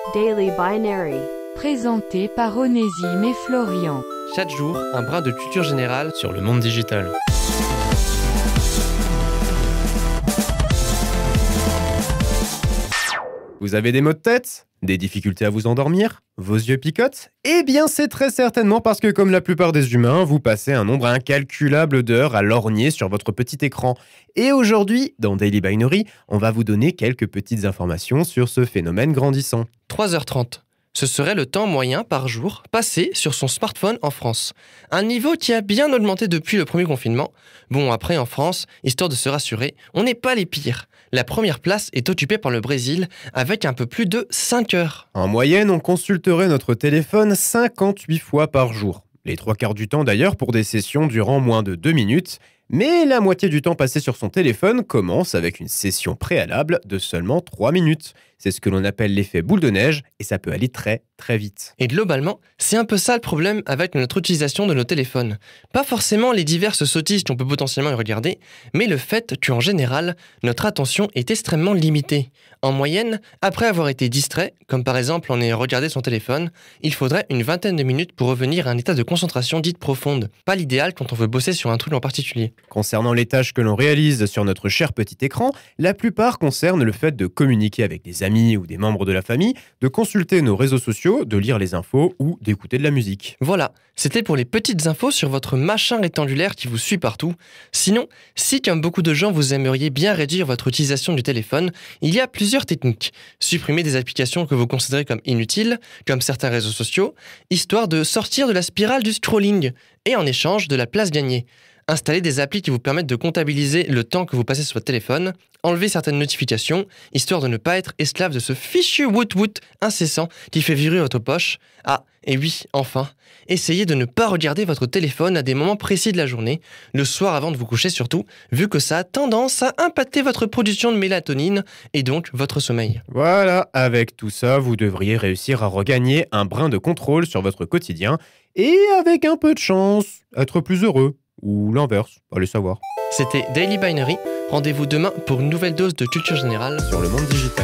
Daily Binary. Présenté par Onésime et Florian. Chaque jour, un brin de culture générale sur le monde digital. Vous avez des maux de tête? Des difficultés à vous endormir? Vos yeux picotent? Eh bien, c'est très certainement parce que, comme la plupart des humains, vous passez un nombre incalculable d'heures à lorgner sur votre petit écran. Et aujourd'hui, dans Daily Binary, on va vous donner quelques petites informations sur ce phénomène grandissant. 3h30. Ce serait le temps moyen par jour passé sur son smartphone en France. Un niveau qui a bien augmenté depuis le premier confinement. Bon, après en France, histoire de se rassurer, on n'est pas les pires. La première place est occupée par le Brésil avec un peu plus de 5 heures. En moyenne, on consulterait notre téléphone 58 fois par jour. Les 3/4 du temps d'ailleurs pour des sessions durant moins de 2 minutes. Mais la moitié du temps passé sur son téléphone commence avec une session préalable de seulement 3 minutes. C'est ce que l'on appelle l'effet boule de neige et ça peut aller très très vite. Et globalement, c'est un peu ça le problème avec notre utilisation de nos téléphones. Pas forcément les diverses sottises qu'on peut potentiellement y regarder, mais le fait qu'en général, notre attention est extrêmement limitée. En moyenne, après avoir été distrait, comme par exemple en ayant regardé son téléphone, il faudrait une vingtaine de minutes pour revenir à un état de concentration dite profonde. Pas l'idéal quand on veut bosser sur un truc en particulier. Concernant les tâches que l'on réalise sur notre cher petit écran, la plupart concernent le fait de communiquer avec des amis ou des membres de la famille, de consulter nos réseaux sociaux, de lire les infos ou d'écouter de la musique. Voilà, c'était pour les petites infos sur votre machin rectangulaire qui vous suit partout. Sinon, si comme beaucoup de gens vous aimeriez bien réduire votre utilisation du téléphone, il y a plusieurs techniques. Supprimer des applications que vous considérez comme inutiles, comme certains réseaux sociaux, histoire de sortir de la spirale du scrolling, et en échange de la place gagnée. Installer des applis qui vous permettent de comptabiliser le temps que vous passez sur votre téléphone, enlever certaines notifications, histoire de ne pas être esclave de ce fichu woot-woot incessant qui fait vibrer votre poche. Ah, et oui, enfin, essayez de ne pas regarder votre téléphone à des moments précis de la journée, le soir avant de vous coucher surtout, vu que ça a tendance à impacter votre production de mélatonine et donc votre sommeil. Voilà, avec tout ça, vous devriez réussir à regagner un brin de contrôle sur votre quotidien et avec un peu de chance, être plus heureux. Ou l'inverse, allez savoir. C'était Daily Binary. Rendez-vous demain pour une nouvelle dose de culture générale sur le monde digital.